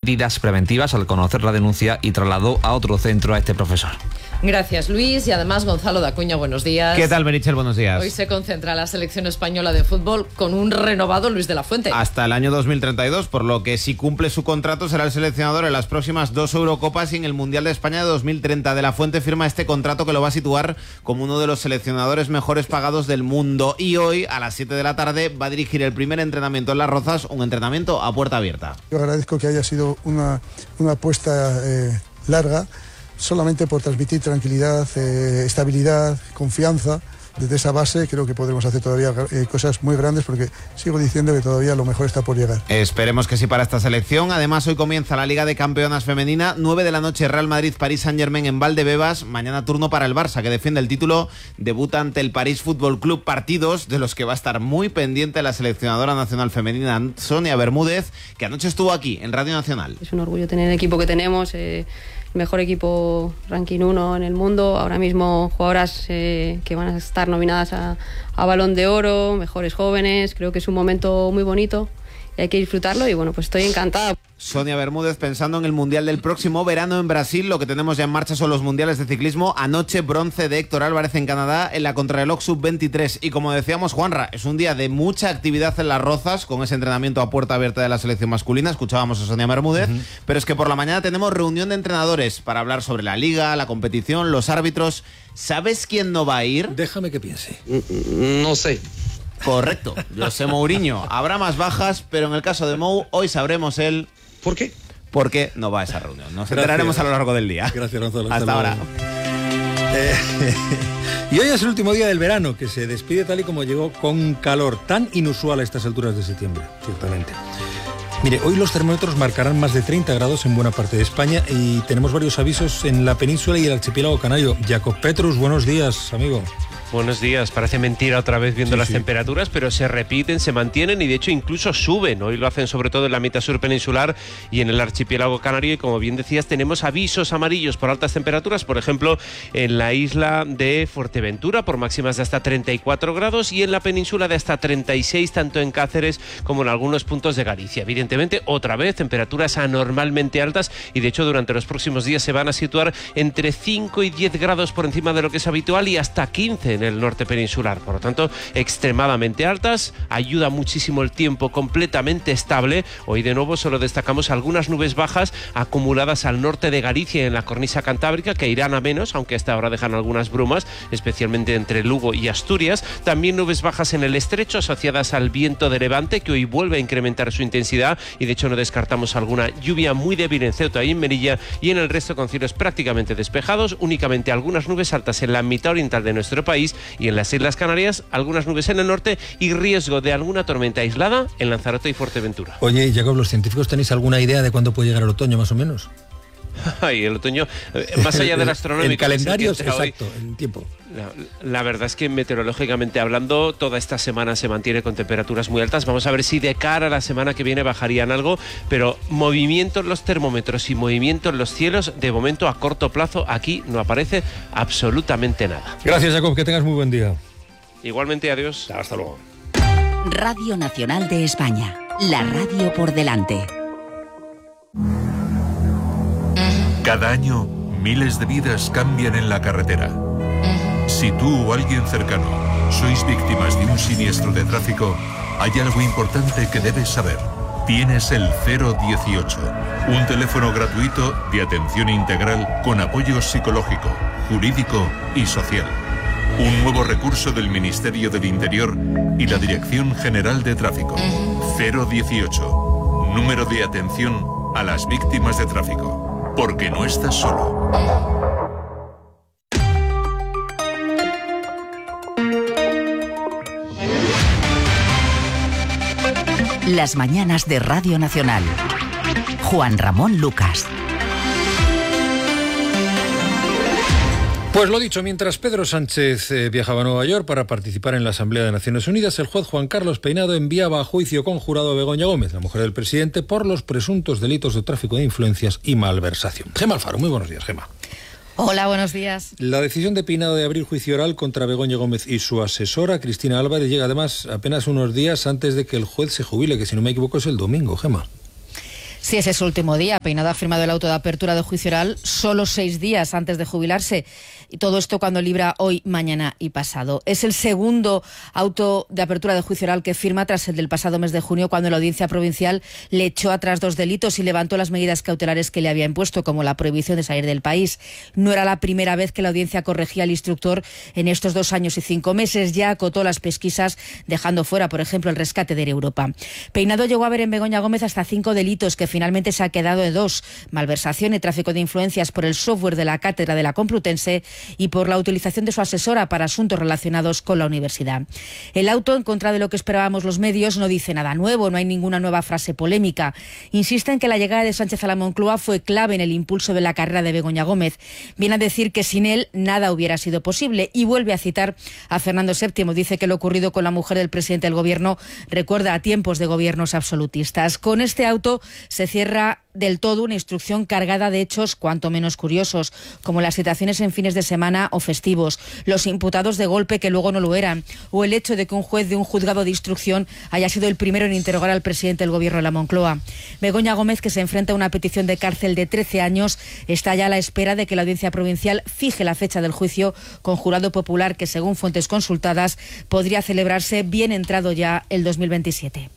medidas preventivas al conocer la denuncia y trasladó a otro centro a este profesor. Gracias, Luis. Y además, Gonzalo Dacuña, buenos días. ¿Qué tal, Meritxell? Buenos días. Hoy se concentra la selección española de fútbol con un renovado Luis de la Fuente. Hasta el año 2032, por lo que si cumple su contrato será el seleccionador en las próximas 2 Eurocopas y en el Mundial de España de 2030. De la Fuente firma este contrato que lo va a situar como uno de los seleccionadores mejores pagados del mundo. Y hoy, a las 7 de la tarde, va a dirigir el primer entrenamiento en Las Rozas, un entrenamiento a puerta abierta. Yo agradezco que haya sido una apuesta larga, solamente por transmitir tranquilidad, estabilidad, confianza. Desde esa base creo que podremos hacer todavía cosas muy grandes, porque sigo diciendo que todavía lo mejor está por llegar. Esperemos que sí para esta selección. Además, hoy comienza la Liga de Campeonas Femenina, 9 de la noche, Real Madrid, París Saint-Germain en Valdebebas. Mañana turno para el Barça, que defiende el título, debuta ante el París Fútbol Club. Partidos de los que va a estar muy pendiente la seleccionadora nacional femenina Sonia Bermúdez, que anoche estuvo aquí en Radio Nacional. Es un orgullo tener el equipo que tenemos, mejor equipo ranking 1 en el mundo, ahora mismo jugadoras que van a estar nominadas a Balón de Oro, mejores jóvenes. Creo que es un momento muy bonito y hay que disfrutarlo y bueno, pues estoy encantada. Sonia Bermúdez pensando en el Mundial del próximo verano en Brasil. Lo que tenemos ya en marcha son los Mundiales de ciclismo. Anoche bronce de Héctor Álvarez en Canadá en la contrarreloj sub-23. Y como decíamos, Juanra, es un día de mucha actividad en Las Rozas con ese entrenamiento a puerta abierta de la selección masculina. Escuchábamos a Sonia Bermúdez. Pero es que por la mañana tenemos reunión de entrenadores para hablar sobre la liga, la competición, los árbitros. ¿Sabes quién no va a ir? Déjame que piense. No sé. Correcto, José Mourinho. Habrá más bajas, pero en el caso de Mou, hoy sabremos él... ¿Por qué? Porque no va a esa reunión. Nos enteraremos a lo largo del día. Gracias, Gonzalo. Hasta ahora. Y hoy es el último día del verano, que se despide tal y como llegó, con calor tan inusual a estas alturas de septiembre, ciertamente. Mire, hoy los termómetros marcarán más de 30 grados en buena parte de España y tenemos varios avisos en la península y el archipiélago canario. Jacob Petrus, buenos días, amigo. Buenos días, parece mentira otra vez viendo las temperaturas, pero se repiten, se mantienen y de hecho incluso suben. Hoy lo hacen sobre todo en la mitad sur peninsular y en el archipiélago canario y como bien decías tenemos avisos amarillos por altas temperaturas, por ejemplo en la isla de Fuerteventura por máximas de hasta 34 grados y en la península de hasta 36 tanto en Cáceres como en algunos puntos de Galicia. Evidentemente otra vez temperaturas anormalmente altas y de hecho durante los próximos días se van a situar entre 5 y 10 grados por encima de lo que es habitual y hasta 15 en el norte peninsular, por lo tanto extremadamente altas, ayuda muchísimo el tiempo completamente estable. Hoy de nuevo solo destacamos algunas nubes bajas acumuladas al norte de Galicia y en la cornisa cantábrica que irán a menos, aunque hasta ahora dejan algunas brumas, especialmente entre Lugo y Asturias. También nubes bajas en el estrecho asociadas al viento de levante que hoy vuelve a incrementar su intensidad y de hecho no descartamos alguna lluvia muy débil en Ceuta y en Melilla y en el resto con cielos prácticamente despejados, únicamente algunas nubes altas en la mitad oriental de nuestro país y en las Islas Canarias algunas nubes en el norte y riesgo de alguna tormenta aislada en Lanzarote y Fuerteventura. Oye, Jacob, ¿los científicos tenéis alguna idea de cuándo puede llegar el otoño más o menos? Ay, el otoño, más allá del astronómico. El calendario, exacto, el tiempo. La verdad es que meteorológicamente hablando, toda esta semana se mantiene con temperaturas muy altas. Vamos a ver si de cara a la semana que viene bajarían algo, pero movimiento en los termómetros y movimiento en los cielos, de momento a corto plazo, aquí no aparece absolutamente nada. Gracias, Jacob, que tengas muy buen día. Igualmente, adiós. Hasta luego. Radio Nacional de España, la radio por delante. Cada año, miles de vidas cambian en la carretera. Si tú o alguien cercano sois víctimas de un siniestro de tráfico, hay algo importante que debes saber. Tienes el 018, un teléfono gratuito de atención integral con apoyo psicológico, jurídico y social. Un nuevo recurso del Ministerio del Interior y la Dirección General de Tráfico. 018, número de atención a las víctimas de tráfico. Porque no estás solo. Las mañanas de Radio Nacional. Juan Ramón Lucas. Pues lo dicho, mientras Pedro Sánchez viajaba a Nueva York para participar en la Asamblea de Naciones Unidas, el juez Juan Carlos Peinado enviaba a juicio conjurado a Begoña Gómez, la mujer del presidente, por los presuntos delitos de tráfico de influencias y malversación. Gema Alfaro, muy buenos días, Gema. Hola, buenos días. La decisión de Peinado de abrir juicio oral contra Begoña Gómez y su asesora, Cristina Álvarez, llega además apenas unos días antes de que el juez se jubile, que si no me equivoco es el domingo, Gema. Sí, ese es su último día. Peinado ha firmado el auto de apertura de juicio oral solo 6 días antes de jubilarse. Y todo esto cuando libra hoy, mañana y pasado. Es el segundo auto de apertura de juicio oral que firma tras el del pasado mes de junio, cuando la Audiencia Provincial le echó atrás 2 delitos y levantó las medidas cautelares que le había impuesto, como la prohibición de salir del país. No era la primera vez que la Audiencia corregía al instructor en estos 2 años y 5 meses. Ya acotó las pesquisas, dejando fuera, por ejemplo, el rescate de Europa. Peinado llegó a ver en Begoña Gómez hasta 5 delitos, que finalmente se ha quedado en 2. Malversación y tráfico de influencias por el software de la cátedra de la Complutense y por la utilización de su asesora para asuntos relacionados con la universidad. El auto, en contra de lo que esperábamos los medios, no dice nada nuevo, no hay ninguna nueva frase polémica. Insiste en que la llegada de Sánchez a la Moncloa fue clave en el impulso de la carrera de Begoña Gómez. Viene a decir que sin él nada hubiera sido posible y vuelve a citar a Fernando VII. Dice que lo ocurrido con la mujer del presidente del gobierno recuerda a tiempos de gobiernos absolutistas. Con este auto se cierra del todo una instrucción cargada de hechos cuanto menos curiosos, como las citaciones en fines de semana o festivos, los imputados de golpe que luego no lo eran, o el hecho de que un juez de un juzgado de instrucción haya sido el primero en interrogar al presidente del gobierno de la Moncloa. Begoña Gómez, que se enfrenta a una petición de cárcel de 13 años, está ya a la espera de que la Audiencia Provincial fije la fecha del juicio con jurado popular, que según fuentes consultadas podría celebrarse bien entrado ya el 2027.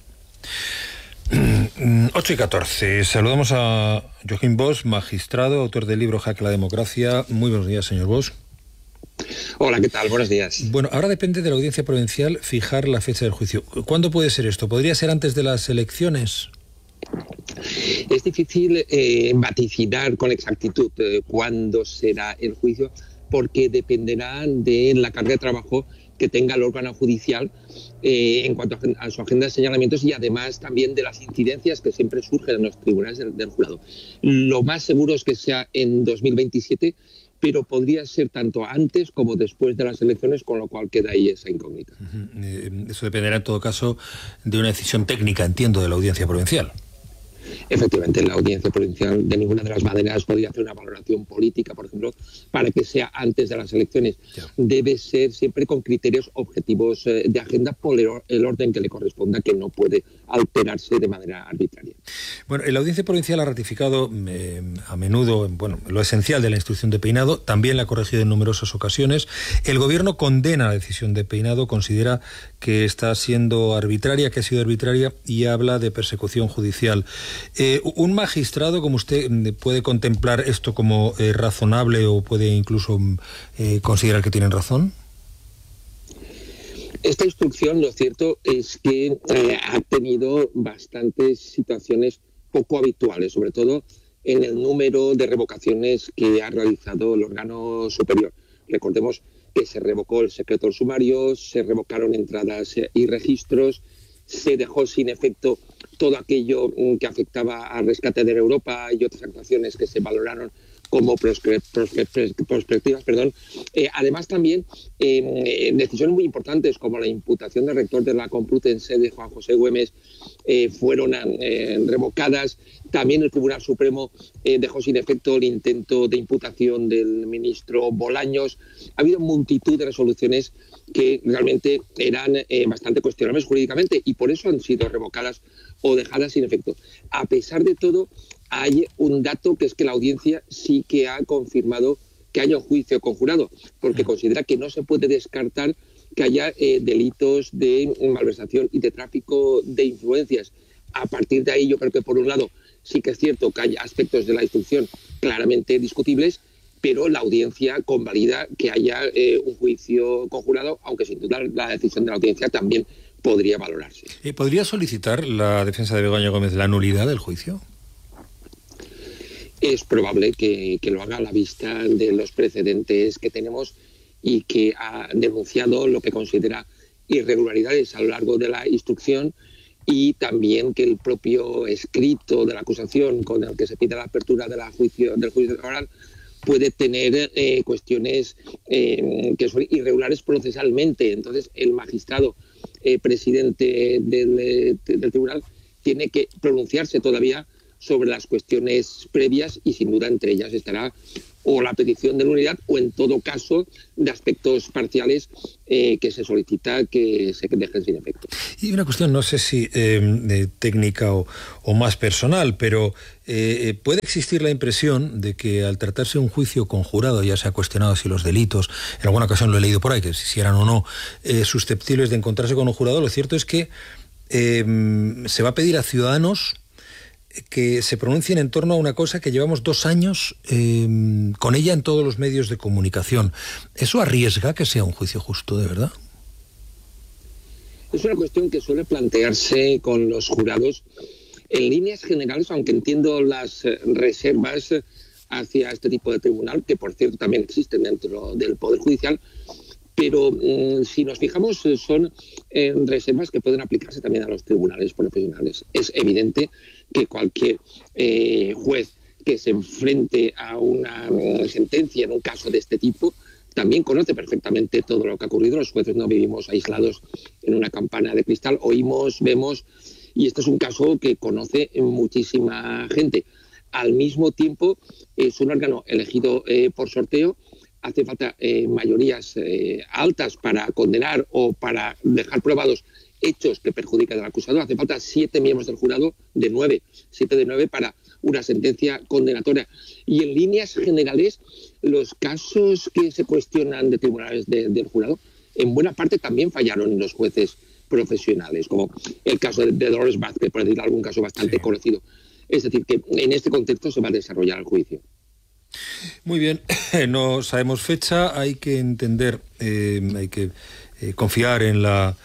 8:14. Saludamos a Joaquín Bosch, magistrado, autor del libro Jaque la Democracia. Muy buenos días, señor Bosch. Hola, ¿qué tal? Buenos días. Bueno, ahora depende de la Audiencia Provincial fijar la fecha del juicio. ¿Cuándo puede ser esto? ¿Podría ser antes de las elecciones? Es difícil vaticinar con exactitud cuándo será el juicio, porque dependerá de la carga de trabajo que tenga el órgano judicial en cuanto a su agenda de señalamientos, y además también de las incidencias que siempre surgen en los tribunales del jurado. Lo más seguro es que sea en 2027, pero podría ser tanto antes como después de las elecciones, con lo cual queda ahí esa incógnita. Eso dependerá en todo caso de una decisión técnica, entiendo, de la Audiencia Provincial. Efectivamente, la Audiencia Provincial de ninguna de las maneras podría hacer una valoración política, por ejemplo, para que sea antes de las elecciones. Ya. Debe ser siempre con criterios objetivos de agenda por el orden que le corresponda, que no puede alterarse de manera arbitraria. Bueno, la Audiencia Provincial ha ratificado a menudo lo esencial de la instrucción de Peinado, también la ha corregido en numerosas ocasiones. El Gobierno condena la decisión de Peinado, considera que está siendo arbitraria, que ha sido arbitraria, y habla de persecución judicial. ¿Un magistrado como usted puede contemplar esto como razonable o puede incluso considerar que tienen razón? Esta instrucción, lo cierto es que ha tenido bastantes situaciones poco habituales, sobre todo en el número de revocaciones que ha realizado el órgano superior. Recordemos que se revocó el secreto del sumario, se revocaron entradas y registros, se dejó sin efecto todo aquello que afectaba al rescate de Europa y otras actuaciones que se valoraron como prospectivas. Además, también decisiones muy importantes como la imputación del rector de la Complutense, de Juan José Güemes, fueron revocadas. También el Tribunal Supremo dejó sin efecto el intento de imputación del ministro Bolaños. Ha habido multitud de resoluciones que realmente eran bastante cuestionables jurídicamente, y por eso han sido revocadas o dejadas sin efecto. A pesar de todo, hay un dato, que es que la audiencia sí que ha confirmado que haya un juicio conjurado, porque considera que no se puede descartar que haya delitos de malversación y de tráfico de influencias. A partir de ahí, yo creo que por un lado sí que es cierto que hay aspectos de la instrucción claramente discutibles, pero la audiencia convalida que haya un juicio conjurado, aunque sin duda la decisión de la audiencia también podría valorarse. ¿Podría solicitar la defensa de Begoña Gómez la nulidad del juicio? Es probable que lo haga a la vista de los precedentes que tenemos, y que ha denunciado lo que considera irregularidades a lo largo de la instrucción, y también que el propio escrito de la acusación con el que se pide la apertura del juicio oral puede tener cuestiones que son irregulares procesalmente. Entonces, el magistrado presidente del tribunal tiene que pronunciarse todavía sobre las cuestiones previas, y sin duda entre ellas estará o la petición de nulidad, o en todo caso de aspectos parciales que se solicita que se dejen sin efecto. Y una cuestión, no sé si técnica o más personal, pero puede existir la impresión de que al tratarse de un juicio conjurado, ya se ha cuestionado si los delitos, en alguna ocasión lo he leído por ahí, que si eran o no susceptibles de encontrarse con un jurado, lo cierto es que se va a pedir a ciudadanos que se pronuncien en torno a una cosa que llevamos 2 años con ella en todos los medios de comunicación. ¿Eso arriesga que sea un juicio justo, de verdad? Es una cuestión que suele plantearse con los jurados en líneas generales, aunque entiendo las reservas hacia este tipo de tribunal, que por cierto también existen dentro del Poder Judicial, pero si nos fijamos son reservas que pueden aplicarse también a los tribunales profesionales. Es evidente que cualquier juez que se enfrente a una sentencia en un caso de este tipo también conoce perfectamente todo lo que ha ocurrido. Los jueces no vivimos aislados en una campana de cristal, oímos, vemos, y este es un caso que conoce muchísima gente. Al mismo tiempo, es un órgano elegido por sorteo. Hace falta mayorías altas para condenar o para dejar probados hechos que perjudican al acusado. Hace falta 7 miembros del jurado de 9, 7 de 9 para una sentencia condenatoria. Y en líneas generales, los casos que se cuestionan de tribunales del jurado, en buena parte también fallaron los jueces profesionales, como el caso de Dolores Vázquez, por decir algún caso bastante conocido. Es decir, que en este contexto se va a desarrollar el juicio. Muy bien, no sabemos fecha, hay que entender, hay que confiar en la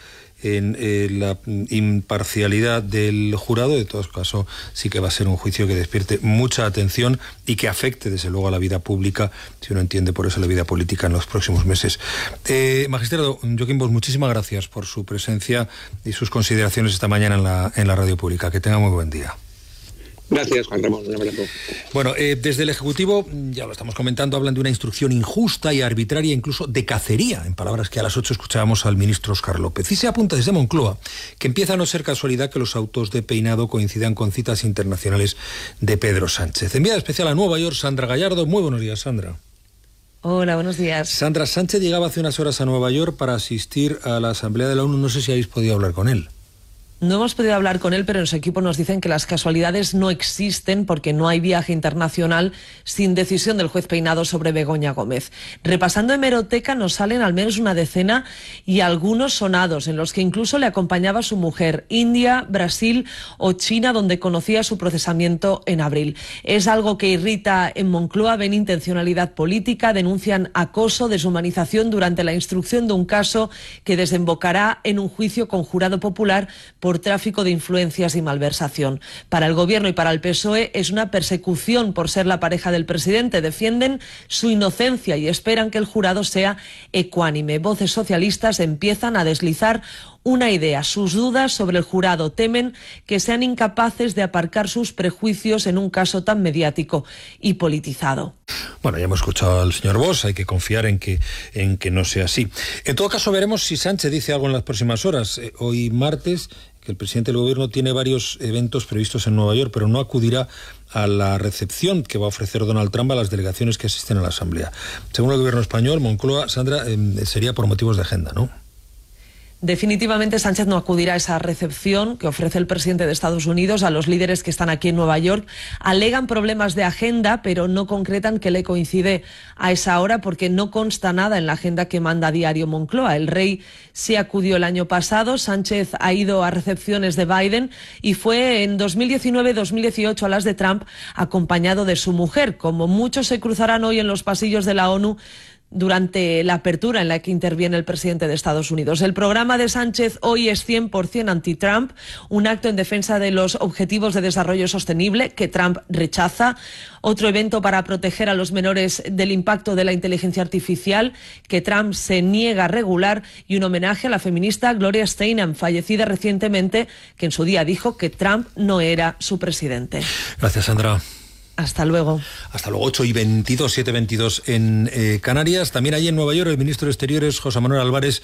imparcialidad del jurado. De todos casos, sí que va a ser un juicio que despierte mucha atención y que afecte desde luego a la vida pública, si uno entiende por eso la vida política en los próximos meses. Magistrado Joaquín Bosch, muchísimas gracias por su presencia y sus consideraciones esta mañana en la radio pública. Que tenga muy buen día. Gracias, Juan Ramón. Un abrazo. Bueno, desde el Ejecutivo, ya lo estamos comentando, hablan de una instrucción injusta y arbitraria, incluso de cacería, en palabras que a las 8 escuchábamos al ministro Óscar López. Y se apunta desde Moncloa que empieza a no ser casualidad que los autos de peinado coincidan con citas internacionales de Pedro Sánchez. Enviada especial a Nueva York, Sandra Gallardo. Muy buenos días, Sandra. Hola, buenos días. Sandra, Sánchez llegaba hace unas horas a Nueva York para asistir a la Asamblea de la ONU. No sé si habéis podido hablar con él. No hemos podido hablar con él, pero en su equipo nos dicen que las casualidades no existen porque no hay viaje internacional sin decisión del juez Peinado sobre Begoña Gómez. Repasando hemeroteca nos salen al menos una decena y algunos sonados en los que incluso le acompañaba su mujer, India, Brasil o China, donde conocía su procesamiento en abril. Es algo que irrita en Moncloa, ven intencionalidad política, denuncian acoso, deshumanización durante la instrucción de un caso que desembocará en un juicio con jurado popular por tráfico de influencias y malversación. Para el Gobierno y para el PSOE es una persecución por ser la pareja del presidente. Defienden su inocencia y esperan que el jurado sea ecuánime. Voces socialistas empiezan a deslizar una idea, sus dudas sobre el jurado. Temen que sean incapaces de aparcar sus prejuicios en un caso tan mediático y politizado. Bueno, ya hemos escuchado al señor Bosch, hay que confiar en que no sea así. En todo caso, veremos si Sánchez dice algo en las próximas horas. Hoy martes, que el presidente del Gobierno tiene varios eventos previstos en Nueva York, pero no acudirá a la recepción que va a ofrecer Donald Trump a las delegaciones que asisten a la Asamblea. Según el Gobierno español, Moncloa, Sandra, sería por motivos de agenda, ¿no? Definitivamente Sánchez no acudirá a esa recepción que ofrece el presidente de Estados Unidos a los líderes que están aquí en Nueva York. Alegan problemas de agenda, pero no concretan que le coincide a esa hora porque no consta nada en la agenda que manda a diario Moncloa. El rey sí acudió el año pasado, Sánchez ha ido a recepciones de Biden y fue en 2019-2018 a las de Trump acompañado de su mujer. Como muchos se cruzarán hoy en los pasillos de la ONU durante la apertura en la que interviene el presidente de Estados Unidos. El programa de Sánchez hoy es 100% anti-Trump, un acto en defensa de los objetivos de desarrollo sostenible que Trump rechaza, otro evento para proteger a los menores del impacto de la inteligencia artificial que Trump se niega a regular y un homenaje a la feminista Gloria Steinem, fallecida recientemente, que en su día dijo que Trump no era su presidente. Gracias, Sandra. Hasta luego. Hasta luego, 8:22, 7:22 en Canarias. También allí en Nueva York, el ministro de Exteriores, José Manuel Álvarez,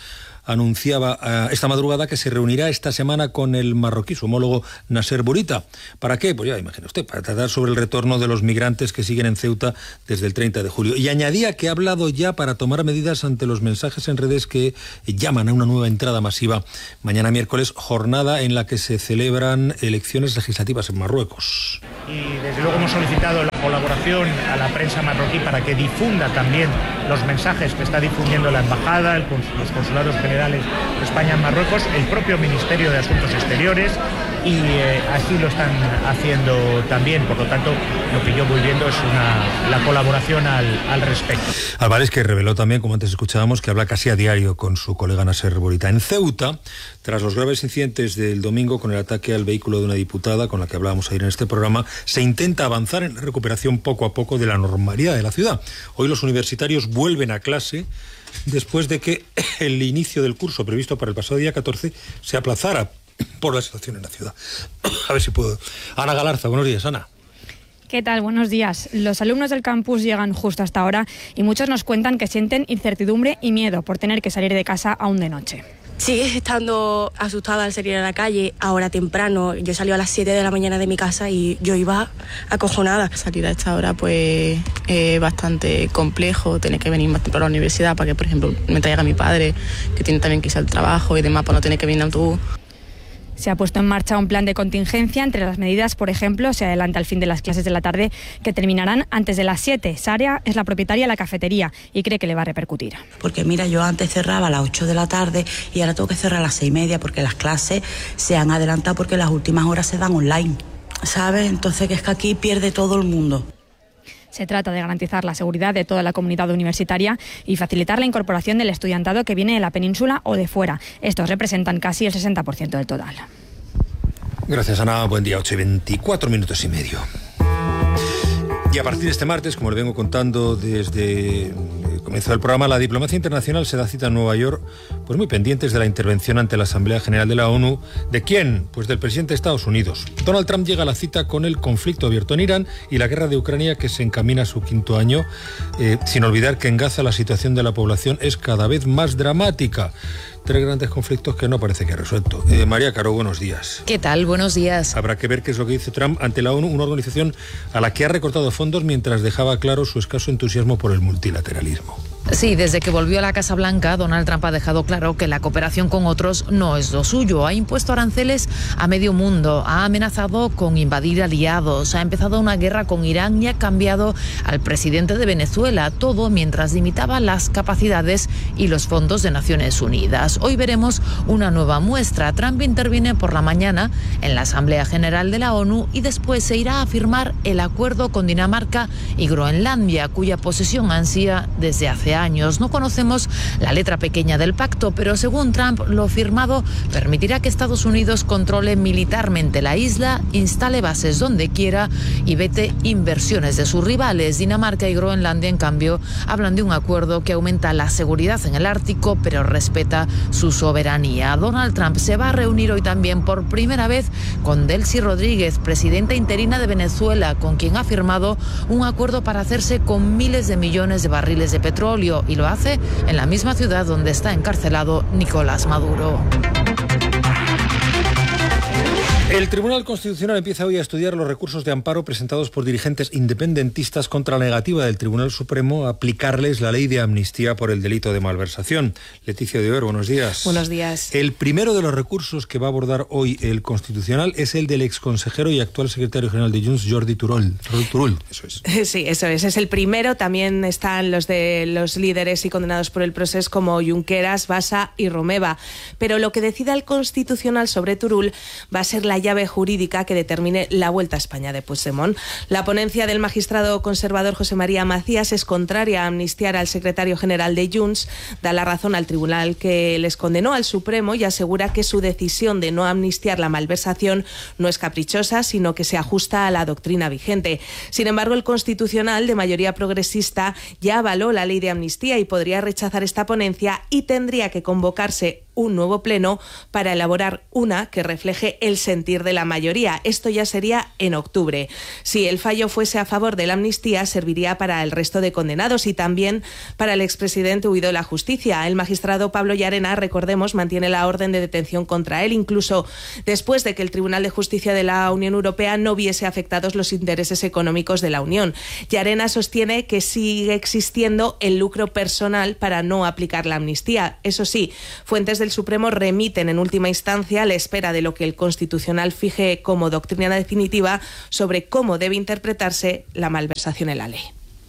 anunciaba esta madrugada que se reunirá esta semana con el marroquí, su homólogo Nasser Bourita. ¿Para qué? Pues ya imagina usted, para tratar sobre el retorno de los migrantes que siguen en Ceuta desde el 30 de julio. Y añadía que ha hablado ya para tomar medidas ante los mensajes en redes que llaman a una nueva entrada masiva mañana miércoles, jornada en la que se celebran elecciones legislativas en Marruecos. Y desde luego hemos solicitado la colaboración a la prensa marroquí para que difunda también los mensajes que está difundiendo la embajada, los consulados generales de España en Marruecos, el propio Ministerio de Asuntos Exteriores, y así lo están haciendo también. Por lo tanto, lo que yo voy viendo es la colaboración al respecto. Álvarez, que reveló también, como antes escuchábamos, que habla casi a diario con su colega Nasser Bourita. En Ceuta, tras los graves incidentes del domingo con el ataque al vehículo de una diputada, con la que hablábamos ayer en este programa, se intenta avanzar en la recuperación poco a poco de la normalidad de la ciudad. Hoy los universitarios vuelven a clase después de que el inicio del curso previsto para el pasado día 14 se aplazara por la situación en la ciudad. A ver si puedo. Ana Galarza, buenos días, Ana. ¿Qué tal? Buenos días. Los alumnos del campus llegan justo hasta ahora y muchos nos cuentan que sienten incertidumbre y miedo por tener que salir de casa aún de noche. Sigues estando asustada al salir a la calle, ahora temprano. Yo salí a las 7 de la mañana de mi casa y yo iba acojonada. Salir a esta hora pues es bastante complejo, tener que venir más temprano a la universidad para que, por ejemplo, me traiga mi padre, que tiene también que irse al trabajo y demás, para no tener que venir en autobús. Se ha puesto en marcha un plan de contingencia. Entre las medidas, por ejemplo, se adelanta el fin de las clases de la tarde, que terminarán antes de las 7. Saria es la propietaria de la cafetería y cree que le va a repercutir. Porque mira, yo antes cerraba a las 8 de la tarde y ahora tengo que cerrar a las 6:30 porque las clases se han adelantado porque las últimas horas se dan online, ¿sabes? Entonces que es que aquí pierde todo el mundo. Se trata de garantizar la seguridad de toda la comunidad universitaria y facilitar la incorporación del estudiantado que viene de la península o de fuera. Estos representan casi el 60% del total. Gracias, Ana. Buen día, 8:24 minutos y medio. Y a partir de este martes, como le vengo contando desde el comienzo del programa, la diplomacia internacional se da cita en Nueva York, pues muy pendientes de la intervención ante la Asamblea General de la ONU. ¿De quién? Pues del presidente de Estados Unidos. Donald Trump llega a la cita con el conflicto abierto en Irán y la guerra de Ucrania, que se encamina a su 5º año, sin olvidar que en Gaza la situación de la población es cada vez más dramática. 3 grandes conflictos que no parece que ha resuelto. María Caro, buenos días. ¿Qué tal? Buenos días. Habrá que ver qué es lo que dice Trump ante la ONU, una organización a la que ha recortado fondos mientras dejaba claro su escaso entusiasmo por el multilateralismo. Sí, desde que volvió a la Casa Blanca, Donald Trump ha dejado claro que la cooperación con otros no es lo suyo. Ha impuesto aranceles a medio mundo, ha amenazado con invadir aliados, ha empezado una guerra con Irán y ha cambiado al presidente de Venezuela, todo mientras limitaba las capacidades y los fondos de Naciones Unidas. Hoy veremos una nueva muestra. Trump interviene por la mañana en la Asamblea General de la ONU y después se irá a firmar el acuerdo con Dinamarca y Groenlandia, cuya posesión ansía desde hace años. No conocemos la letra pequeña del pacto, pero según Trump, lo firmado permitirá que Estados Unidos controle militarmente la isla, instale bases donde quiera y vete inversiones de sus rivales. Dinamarca y Groenlandia, en cambio, hablan de un acuerdo que aumenta la seguridad en el Ártico, pero respeta su soberanía. Donald Trump se va a reunir hoy también por primera vez con Delcy Rodríguez, presidenta interina de Venezuela, con quien ha firmado un acuerdo para hacerse con miles de millones de barriles de petróleo, y lo hace en la misma ciudad donde está encarcelado Nicolás Maduro. El Tribunal Constitucional empieza hoy a estudiar los recursos de amparo presentados por dirigentes independentistas contra la negativa del Tribunal Supremo a aplicarles la ley de amnistía por el delito de malversación. Leticia de Oer, buenos días. Buenos días. El primero de los recursos que va a abordar hoy el Constitucional es el del exconsejero y actual secretario general de Junts, Jordi Turull. Eso es. Sí, eso es. Es el primero. También están los de los líderes y condenados por el proceso como Junqueras, Bassa y Romeva. Pero lo que decida el Constitucional sobre Turull va a ser la llave jurídica que determine la vuelta a España de Puigdemont. La ponencia del magistrado conservador José María Macías es contraria a amnistiar al secretario general de Junts, da la razón al tribunal que les condenó al Supremo y asegura que su decisión de no amnistiar la malversación no es caprichosa, sino que se ajusta a la doctrina vigente. Sin embargo, el Constitucional, de mayoría progresista, ya avaló la ley de amnistía y podría rechazar esta ponencia y tendría que convocarse un nuevo pleno para elaborar una que refleje el sentir de la mayoría. Esto ya sería en octubre. Si el fallo fuese a favor de la amnistía, serviría para el resto de condenados y también para el expresidente huido de la justicia. El magistrado Pablo Llarena, recordemos, mantiene la orden de detención contra él, incluso después de que el Tribunal de Justicia de la Unión Europea no viese afectados los intereses económicos de la Unión. Llarena sostiene que sigue existiendo el lucro personal para no aplicar la amnistía. Eso sí, fuentes del Supremo remiten en última instancia a la espera de lo que el Constitucional fije como doctrina definitiva sobre cómo debe interpretarse la malversación en la ley.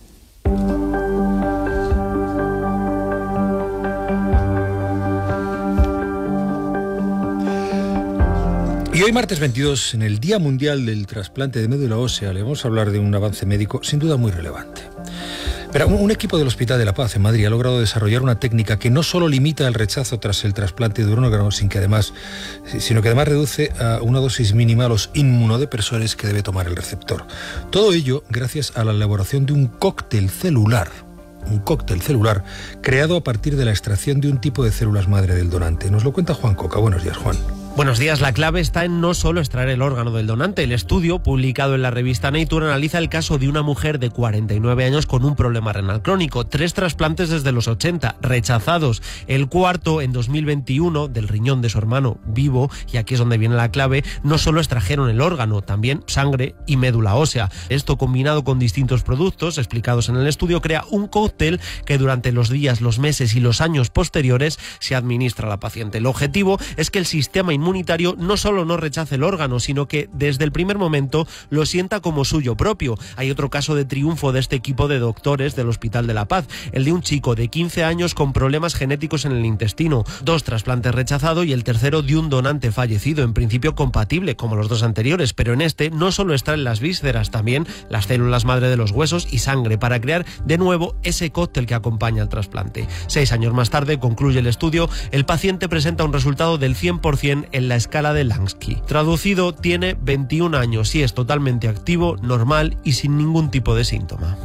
Y hoy, martes 22, en el Día Mundial del Trasplante de Médula Ósea, le vamos a hablar de un avance médico sin duda muy relevante. Pero un equipo del Hospital de la Paz en Madrid ha logrado desarrollar una técnica que no solo limita el rechazo tras el trasplante de un órgano, sino que además reduce a una dosis mínima los inmunodepresores que debe tomar el receptor. Todo ello gracias a la elaboración de un cóctel celular creado a partir de la extracción de un tipo de células madre del donante. Nos lo cuenta Juan Coca. Buenos días, Juan. Buenos días. La clave está en no solo extraer el órgano del donante. El estudio, publicado en la revista Nature, analiza el caso de una mujer de 49 años con un problema renal crónico. 3 trasplantes desde los 80, rechazados. El cuarto, en 2021, del riñón de su hermano vivo, y aquí es donde viene la clave, no solo extrajeron el órgano, también sangre y médula ósea. Esto, combinado con distintos productos explicados en el estudio, crea un cóctel que durante los días, los meses y los años posteriores se administra a la paciente. El objetivo es que el sistema inmunitario no solo no rechace el órgano, sino que desde el primer momento lo sienta como suyo propio. Hay otro caso de triunfo de este equipo de doctores del Hospital de la Paz, el de un chico de 15 años con problemas genéticos en el intestino, 2 trasplantes rechazados y el tercero de un donante fallecido, en principio compatible como los 2 anteriores, pero en este no solo extraen las vísceras, también las células madre de los huesos y sangre para crear de nuevo ese cóctel que acompaña al trasplante. 6 años más tarde, concluye el estudio, el paciente presenta un resultado del 100% en la escala de Lansky. Traducido, tiene 21 años y es totalmente activo, normal y sin ningún tipo de síntoma.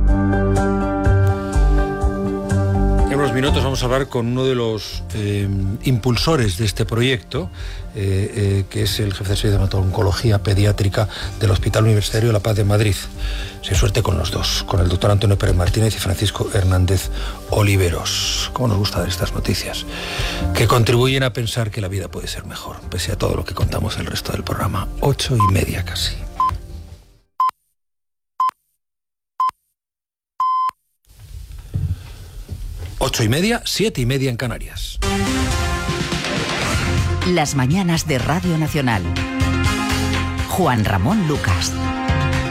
En unos minutos vamos a hablar con uno de los impulsores de este proyecto, que es el jefe de servicio de oncología pediátrica del Hospital Universitario de la Paz de Madrid. Sin suerte con los dos, con el doctor Antonio Pérez Martínez y Francisco Hernández Oliveros. ¿Cómo nos gusta dar estas noticias? Que contribuyen a pensar que la vida puede ser mejor, pese a todo lo que contamos el resto del programa. 8:30 casi. Ocho y media, 7:30 en Canarias. Las mañanas de Radio Nacional. Juan Ramón Lucas.